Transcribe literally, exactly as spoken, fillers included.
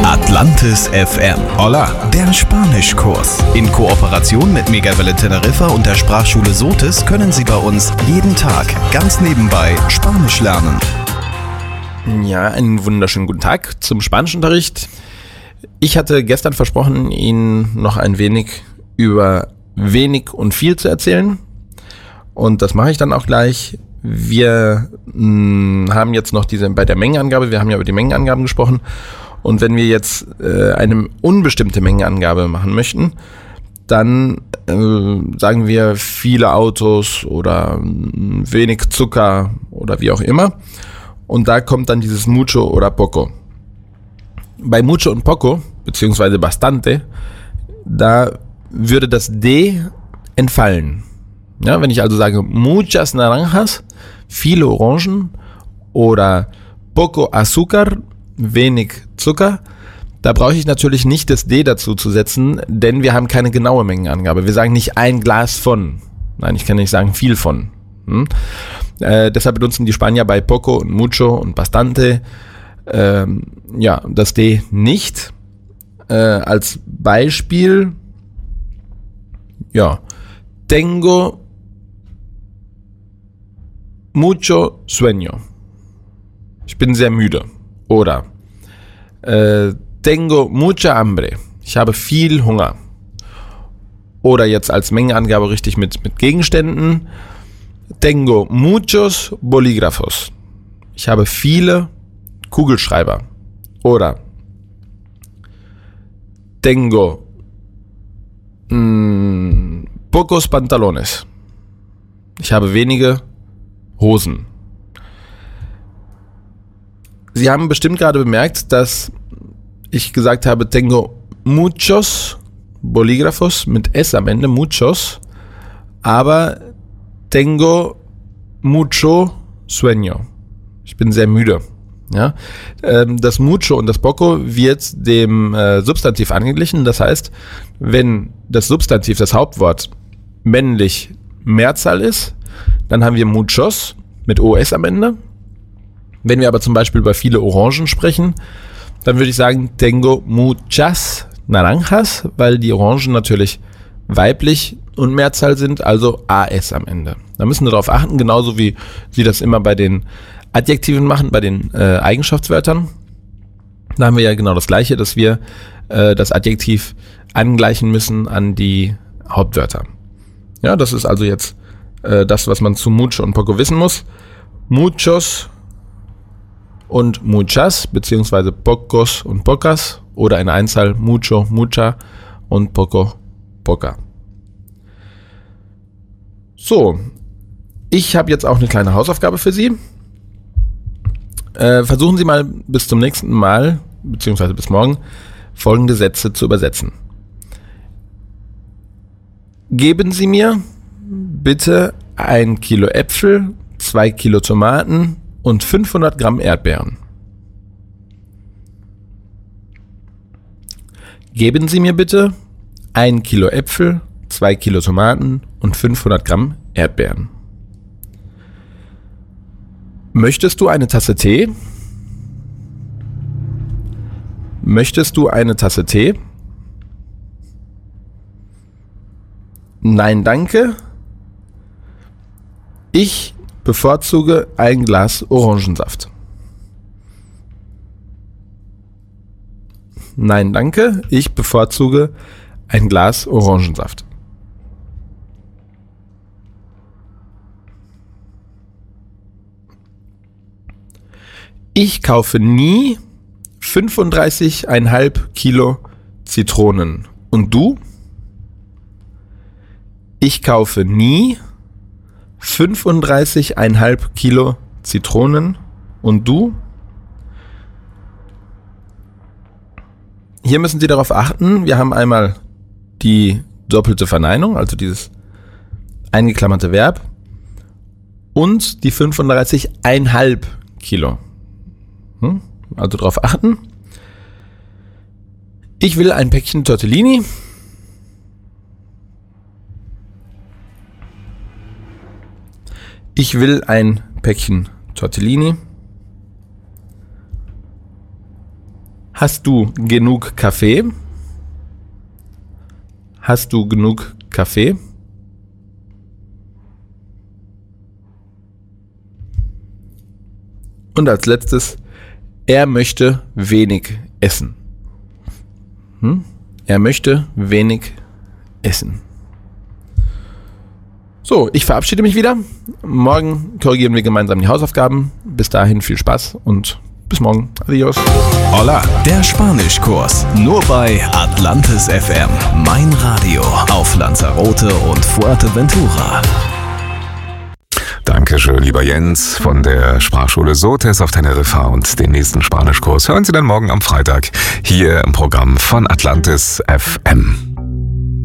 Atlantis F M. Hola, der Spanischkurs. In Kooperation mit Megawelle Teneriffa und der Sprachschule Sotis können Sie bei uns jeden Tag ganz nebenbei Spanisch lernen. Ja, einen wunderschönen guten Tag zum Spanischunterricht. Ich hatte gestern versprochen, Ihnen noch ein wenig über wenig und viel zu erzählen. Und das mache ich dann auch gleich. Wir mh, haben jetzt noch diese bei der Mengenangabe, wir haben ja über die Mengenangaben gesprochen. Und wenn wir jetzt äh, eine unbestimmte Mengenangabe machen möchten, dann äh, sagen wir viele Autos oder mh, wenig Zucker oder wie auch immer. Und da kommt dann dieses mucho oder poco. Bei mucho und poco, beziehungsweise bastante, da würde das D entfallen. Ja, wenn ich also sage muchas naranjas, viele Orangen oder poco azúcar, wenig Zucker, da brauche ich natürlich nicht das D dazu zu setzen, denn wir haben keine genaue Mengenangabe. Wir sagen nicht ein Glas von. Nein, ich kann nicht sagen viel von. Hm? Äh, deshalb benutzen die Spanier bei poco und mucho und bastante ähm, ja, das D nicht. Äh, als Beispiel, ja, tengo mucho sueño. Ich bin sehr müde. Oder äh, tengo mucha hambre. Ich habe viel Hunger. Oder jetzt als Mengenangabe richtig mit, mit Gegenständen. Tengo muchos bolígrafos. Ich habe viele Kugelschreiber. Oder tengo mh, pocos pantalones. Ich habe wenige Hosen. Sie haben bestimmt gerade bemerkt, dass ich gesagt habe, tengo muchos bolígrafos mit S am Ende, muchos, aber tengo mucho sueño. Ich bin sehr müde. Ja? Das mucho und das poco wird dem äh, Substantiv angeglichen. Das heißt, wenn das Substantiv, das Hauptwort, männlich Mehrzahl ist, dann haben wir muchos mit O S am Ende. Wenn wir aber zum Beispiel über viele Orangen sprechen, dann würde ich sagen, tengo muchas naranjas, weil die Orangen natürlich weiblich und Mehrzahl sind, also A S am Ende. Da müssen wir darauf achten, genauso wie Sie das immer bei den Adjektiven machen, bei den äh, Eigenschaftswörtern. Da haben wir ja genau das Gleiche, dass wir äh, das Adjektiv angleichen müssen an die Hauptwörter. Ja, das ist also jetzt äh, das, was man zu mucho und poco wissen muss. Muchos und muchas, beziehungsweise pocos und pocas oder in Einzahl mucho, mucha und poco, poca. So, ich habe jetzt auch eine kleine Hausaufgabe für Sie. Äh, versuchen Sie mal bis zum nächsten Mal, beziehungsweise bis morgen, folgende Sätze zu übersetzen. Geben Sie mir bitte ein Kilo Äpfel, zwei Kilo Tomaten und fünfhundert Gramm Erdbeeren. Geben Sie mir bitte ein Kilo Äpfel, zwei Kilo Tomaten und fünfhundert Gramm Erdbeeren. Möchtest du eine Tasse Tee? Möchtest du eine Tasse Tee? Nein, danke. Ich bevorzuge ein Glas Orangensaft. Nein, danke. Ich bevorzuge ein Glas Orangensaft. Ich kaufe nie fünfunddreißig Komma fünf Kilo Zitronen. Und du? Ich kaufe nie fünfunddreißig Komma fünf Kilo Zitronen. Und du? Hier müssen Sie darauf achten, wir haben einmal die doppelte Verneinung, also dieses eingeklammerte Verb, und die fünfunddreißig Komma fünf Kilo. Hm? Also darauf achten. Ich will ein Päckchen Tortellini. Ich will ein Päckchen Tortellini. Hast du genug Kaffee? Hast du genug Kaffee? Und als letztes, er möchte wenig essen. Hm? Er möchte wenig essen. So, ich verabschiede mich wieder. Morgen korrigieren wir gemeinsam die Hausaufgaben. Bis dahin viel Spaß und bis morgen. Adios. Hola, der Spanischkurs. Nur bei Atlantis F M. Mein Radio auf Lanzarote und Fuerteventura. Dankeschön, lieber Jens von der Sprachschule Sotes auf Teneriffa, und den nächsten Spanischkurs hören Sie dann morgen am Freitag hier im Programm von Atlantis F M.